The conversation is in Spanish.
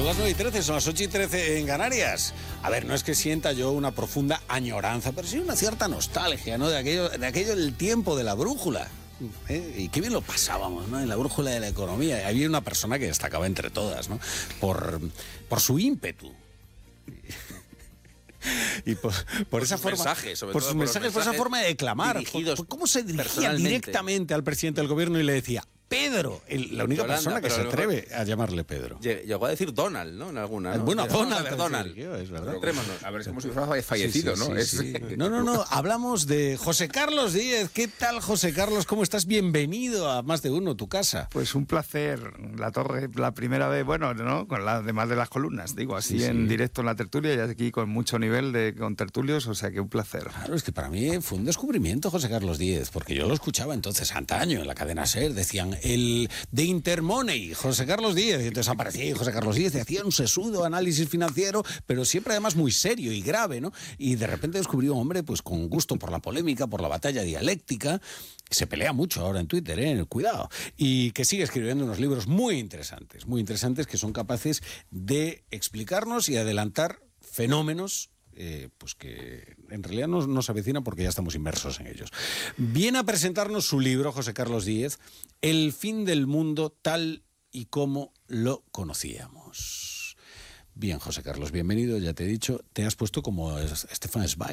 Son las 9:13, son las 8:13 en Canarias. A ver, no es que sienta yo una profunda añoranza, pero sí una cierta nostalgia, ¿no? De aquello del tiempo de la brújula. Y qué bien lo pasábamos, ¿no? En la brújula de la economía. Había una persona que destacaba entre todas, ¿no? Por su ímpetu. Y por esa forma, por sus mensajes, por esa forma de declamar, por cómo se dirigía directamente al presidente del gobierno y le decía: Pedro, la única persona que se atreve a llamarle Pedro. Llegó a decir Donald, ¿no? En alguna, ¿no? Bueno, Donald, es verdad. A ver, es como si fuera fallecido, ¿no? Sí. No, hablamos de José Carlos Díez. ¿Qué tal, José Carlos? ¿Cómo estás? Bienvenido a Más de Uno, tu casa. Pues un placer. La torre, la primera vez, bueno, ¿no? Con además de las columnas, digo, así en directo en la tertulia y aquí con mucho nivel de contertulios, o sea que un placer. Claro, es que para mí fue un descubrimiento José Carlos Díez, porque yo lo escuchaba entonces antaño en la cadena SER, decían el de Intermoney, José Carlos Díez, y entonces aparecía José Carlos Díez y hacía un sesudo análisis financiero, pero siempre además muy serio y grave, ¿no? Y de repente descubrí un hombre pues con gusto por la polémica, por la batalla dialéctica, que se pelea mucho ahora en Twitter, cuidado, y que sigue escribiendo unos libros muy interesantes que son capaces de explicarnos y adelantar fenómenos pues que en realidad no se avecinan porque ya estamos inmersos en ellos. Viene a presentarnos su libro, José Carlos Díez, El fin del mundo tal y como lo conocíamos. Bien, José Carlos, bienvenido, ya te he dicho, te has puesto como Stefan Zweig.